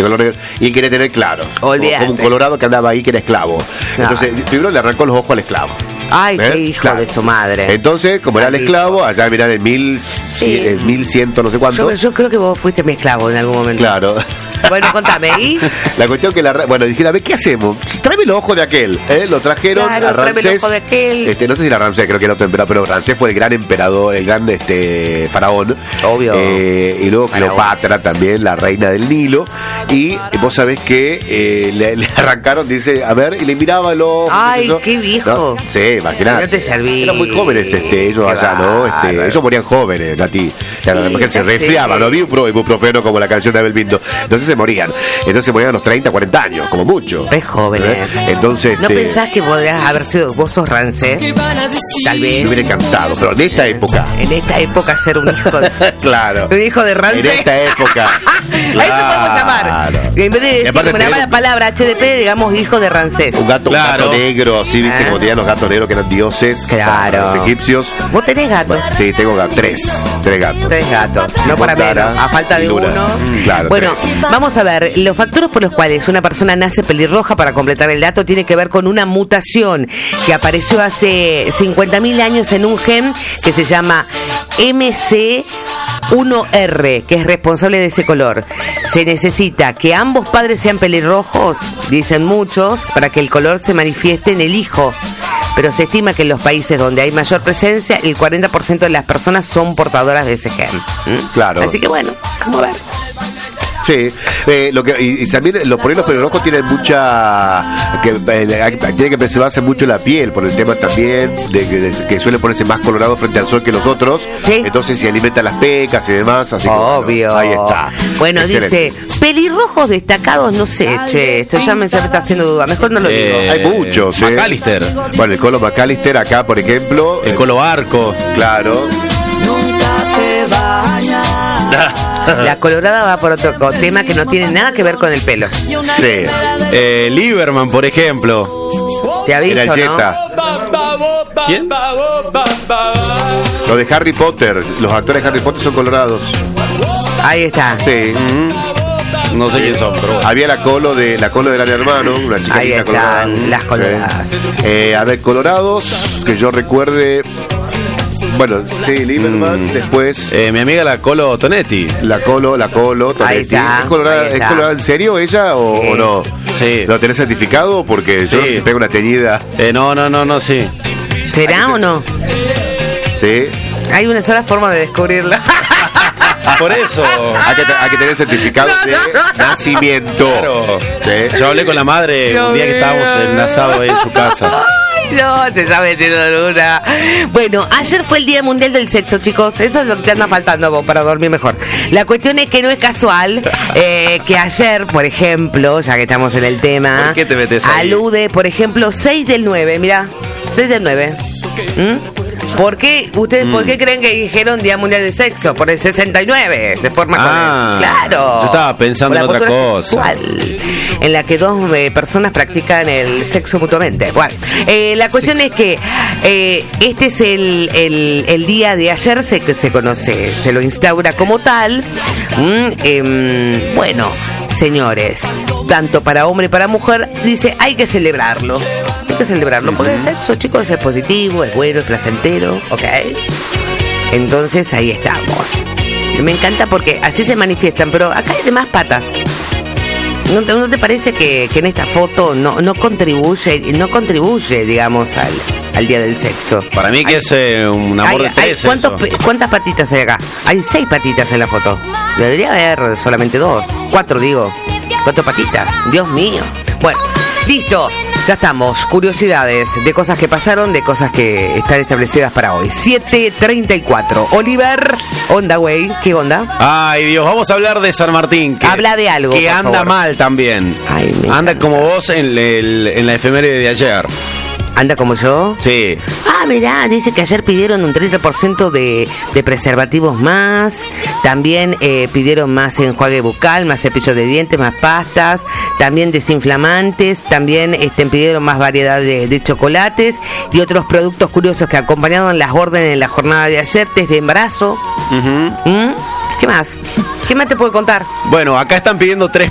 de color negro, y él quería tener claros, como un colorado que andaba ahí que era esclavo. Entonces primero le arrancó los ojos al esclavo. Ay, qué hijo de su madre. Entonces, como era el esclavo, allá mirá en el 1100 no sé cuánto. Yo creo que vos fuiste mi esclavo en algún momento. Claro. Bueno, contame, ¿y? La cuestión que dijeron, a ver, ¿qué hacemos? Tráeme los ojos de aquel. Lo trajeron a Ramsés. El ojo de aquel. No sé si era Ramsés, creo que era otro emperador, pero Ramsés fue el gran emperador, el gran faraón. Obvio. Y luego Cleopatra también, la reina del Nilo. Y vos sabés que le arrancaron, dice, a ver, y le miraba el ojo. Ay, qué viejo. ¿No? Sí, imagínate. No te serví. Eran muy jóvenes ellos allá, ¿no? Ellos morían jóvenes, Nati. La mujer se resfriaba, no había un ibuprofeno como la canción de Abel Pinto. Entonces se morían a los 30, 40 años, como mucho. Re jóvenes. Entonces, ¿no pensás que podrías haber sido vos sos Ramsés? Tal vez. Me hubiera encantado, pero en esta época. En esta época ser un hijo de... Claro. Un hijo de Ramsés. En esta época. Claro. A eso podemos llamar. En vez de decir una mala palabra HDP, digamos hijo de Ramsés. Un gato negro, así, viste, como tenían los gatos negros que eran dioses. Claro. Los egipcios. ¿Vos tenés gatos? Sí, tengo gatos. Tres gatos. No para menos, a falta de uno. Claro, bueno, vamos a ver, los factores por los cuales una persona nace pelirroja, para completar el dato, tiene que ver con una mutación que apareció hace 50.000 años en un gen que se llama MC1R, que es responsable de ese color. Se necesita que ambos padres sean pelirrojos, dicen muchos, para que el color se manifieste en el hijo. Pero se estima que en los países donde hay mayor presencia, el 40% de las personas son portadoras de ese gen. Claro. Así que bueno, vamos a ver. Sí, y también los pelirrojos tienen tiene que preservarse mucho la piel por el tema también de que suele ponerse más colorado frente al sol que los otros. ¿Sí? Entonces se alimentan las pecas y demás, así obvio. Que, ahí está. Bueno, excelente. Dice pelirrojos destacados, no sé, esto ya me está haciendo duda, mejor no lo digo. Hay muchos. McAllister. Bueno, el Colo McAllister acá, por ejemplo. El Colo Arco. Claro. Nunca se baña. La colorada va por otro tema que no tiene nada que ver con el pelo. Sí. Lieberman, por ejemplo. Te aviso, ¿no? ¿Quién? Lo de Harry Potter. Los actores de Harry Potter son colorados. Ahí está. Sí. No sé quién son, pero había la colo de Gran Hermano, una chica ahí están colorada. Las coloradas. Sí. A ver, colorados, que yo recuerde. Bueno, sí, Lieberman, después... mi amiga la Colo Tonetti. La Colo Tonetti. Ahí está, ¿Es colorada en serio ella o no? Sí. ¿Lo tenés certificado? Porque yo se pega una teñida. No, sí. ¿Será o no? Sí. Hay una sola forma de descubrirlo. Por eso hay que tener certificado de nacimiento. Claro. ¿Sí? Yo hablé con la madre un día que estábamos en un asado ahí en su casa. No, te está metiendo en una. Bueno, ayer fue el Día Mundial del Sexo, chicos. Eso es lo que te anda faltando a vos para dormir mejor. La cuestión es que no es casual que ayer, por ejemplo, ya que estamos en el tema, ¿por qué te metes ahí? Alude, por ejemplo, 6 del 9, mirá, 6 del 9. ¿Por qué? ¿Ustedes por qué creen que dijeron Día Mundial del Sexo? Por el 69, de forma claro. Yo estaba pensando en otra cosa. Sexual, en la que dos personas practican el sexo mutuamente. Bueno, la cuestión es que este es el día de ayer, se conoce, se lo instaura como tal. Bueno, señores, tanto para hombre y para mujer, dice, hay que celebrarlo. Hay que celebrarlo, porque el sexo, chicos, es positivo, es bueno, es placentero, ¿ok? Entonces ahí estamos. Me encanta porque así se manifiestan, pero acá hay demás patas. ¿No te parece que en esta foto no contribuye, digamos, al día del sexo? Para mí que es un amor de tres. ¿Cuántas patitas hay acá? Hay 6 patitas en la foto. Debería haber solamente 2. 4, digo. 4 patitas. Dios mío. Bueno, listo. Ya estamos. Curiosidades de cosas que pasaron, de cosas que están establecidas para hoy. 7:34. Oliver, onda, güey. ¿Qué onda? Ay, Dios, vamos a hablar de San Martín. Habla de algo, que anda favor. Mal también. Ay, anda como vos en la efeméride de ayer. ¿Anda como yo? Sí. Mirá, dice que ayer pidieron un 30% de preservativos más. También pidieron más enjuague bucal, más cepillo de dientes, más pastas. También desinflamantes. También pidieron más variedad de chocolates y otros productos curiosos que acompañaron las órdenes en la jornada de ayer. Test de embarazo. ¿Qué más? ¿Qué más te puedo contar? Bueno, acá están pidiendo 3